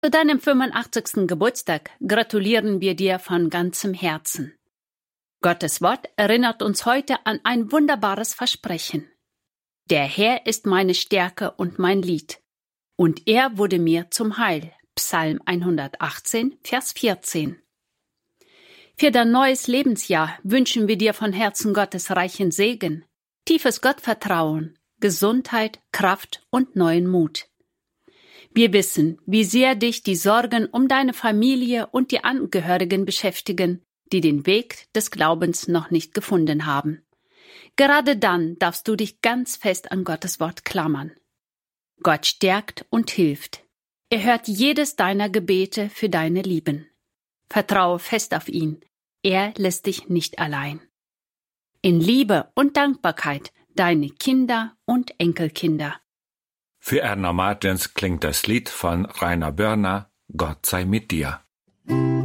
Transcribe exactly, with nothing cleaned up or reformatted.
Zu deinem fünfundachtzigsten Geburtstag gratulieren wir dir von ganzem Herzen. Gottes Wort erinnert uns heute an ein wunderbares Versprechen. Der Herr ist meine Stärke und mein Lied, und er wurde mir zum Heil. Psalm hundertachtzehn, Vers vierzehn. Für dein neues Lebensjahr wünschen wir dir von Herzen Gottes reichen Segen, tiefes Gottvertrauen, Gesundheit, Kraft und neuen Mut. Wir wissen, wie sehr dich die Sorgen um deine Familie und die Angehörigen beschäftigen, die den Weg des Glaubens noch nicht gefunden haben. Gerade dann darfst du dich ganz fest an Gottes Wort klammern. Gott stärkt und hilft. Er hört jedes deiner Gebete für deine Lieben. Vertraue fest auf ihn. Er lässt dich nicht allein. In Liebe und Dankbarkeit deine Kinder und Enkelkinder. Für Erna Martins klingt das Lied von Rainer Börner, Gott sei mit dir.